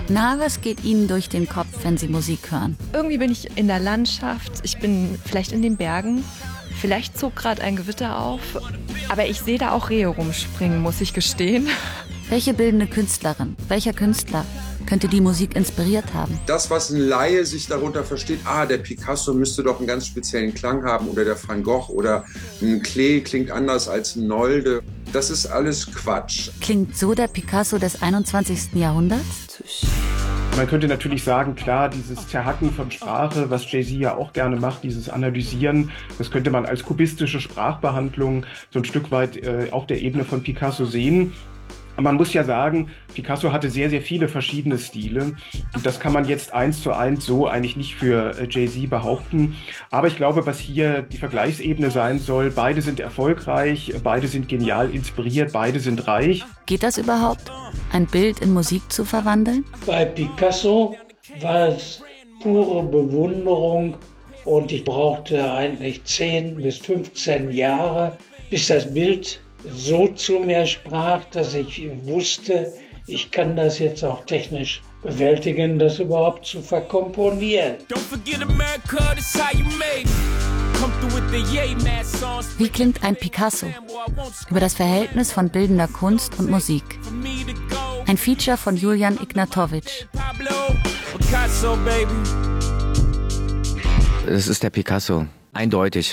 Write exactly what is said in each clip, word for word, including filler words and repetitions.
Na, was geht Ihnen durch den Kopf, wenn Sie Musik hören? Irgendwie bin ich in der Landschaft, ich bin vielleicht in den Bergen, vielleicht zog gerade ein Gewitter auf, aber ich sehe da auch Rehe rumspringen, muss ich gestehen. Welche bildende Künstlerin, welcher Künstler könnte die Musik inspiriert haben? Das, was ein Laie sich darunter versteht, ah, der Picasso müsste doch einen ganz speziellen Klang haben oder der Van Gogh oder ein Klee klingt anders als ein Nolde. Das ist alles Quatsch. Klingt so der Picasso des einundzwanzigsten Jahrhunderts? Man könnte natürlich sagen, klar, dieses Zerhacken von Sprache, was Jay-Z ja auch gerne macht, dieses Analysieren, das könnte man als kubistische Sprachbehandlung so ein Stück weit äh, auf der Ebene von Picasso sehen. Aber man muss ja sagen, Picasso hatte sehr, sehr viele verschiedene Stile. Und das kann man jetzt eins zu eins so eigentlich nicht für äh, Jay-Z behaupten. Aber ich glaube, was hier die Vergleichsebene sein soll, beide sind erfolgreich, beide sind genial inspiriert, beide sind reich. Geht das überhaupt, ein Bild in Musik zu verwandeln? Bei Picasso war es pure Bewunderung und ich brauchte eigentlich zehn bis fünfzehn Jahre, bis das Bild so zu mir sprach, dass ich wusste, ich kann das jetzt auch technisch bewältigen, das überhaupt zu verkomponieren. Wie klingt ein Picasso? Über das Verhältnis von bildender Kunst und Musik. Ein Feature von Julian Ignatowicz. Es ist der Picasso, eindeutig.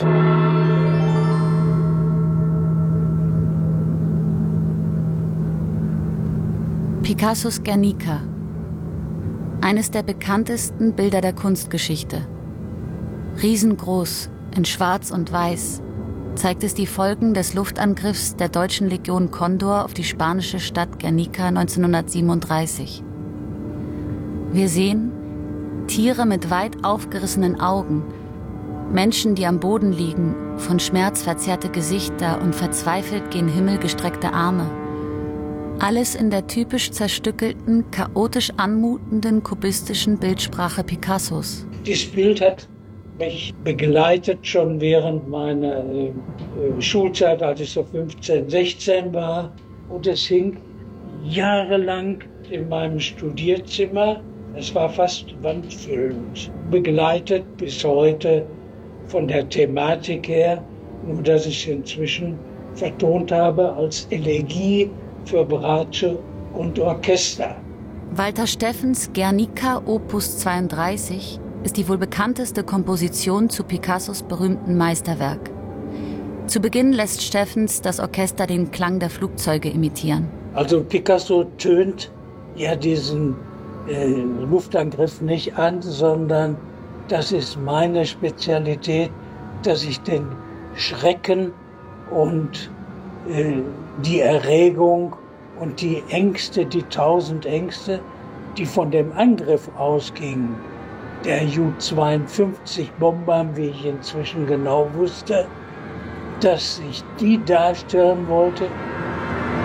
Picassos Guernica. Eines der bekanntesten Bilder der Kunstgeschichte. Riesengroß, in Schwarz und Weiß, zeigt es die Folgen des Luftangriffs der deutschen Legion Condor auf die spanische Stadt Guernica neunzehnhundertsiebenunddreißig. Wir sehen Tiere mit weit aufgerissenen Augen, Menschen, die am Boden liegen, von Schmerz verzerrte Gesichter und verzweifelt gen Himmel gestreckte Arme. Alles in der typisch zerstückelten, chaotisch anmutenden kubistischen Bildsprache Picassos. Dieses Bild hat mich begleitet schon während meiner äh, Schulzeit, als ich so fünfzehn, sechzehn war. Und es hing jahrelang in meinem Studierzimmer. Es war fast wandfüllend. Begleitet bis heute von der Thematik her, nur dass ich es inzwischen vertont habe als Elegie für Bratsche und Orchester. Walter Steffens Guernica Opus zweiunddreißig ist die wohl bekannteste Komposition zu Picassos berühmten Meisterwerk. Zu Beginn lässt Steffens das Orchester den Klang der Flugzeuge imitieren. Also Picasso tönt ja diesen äh, Luftangriff nicht an, sondern das ist meine Spezialität, dass ich den Schrecken und die Erregung und die Ängste, die tausend Ängste, die von dem Angriff ausgingen, der Ju zweiundfünfzig Bombern, wie ich inzwischen genau wusste, dass ich die darstellen wollte